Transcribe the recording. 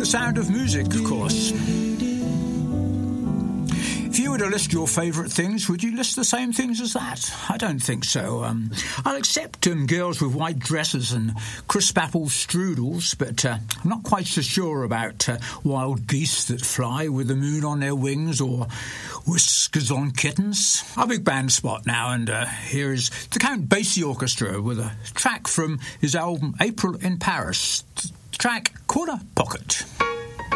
Sound of Music, of course. If you were to list your favourite things, would you list the same things as that? I don't think so. I'll accept girls with white dresses and crisp apple strudels, but I'm not quite so sure about wild geese that fly with the moon on their wings or whiskers on kittens. Our big band spot now, and here is the Count Basie Orchestra with a track from his album April in Paris, the track Corner Pocket.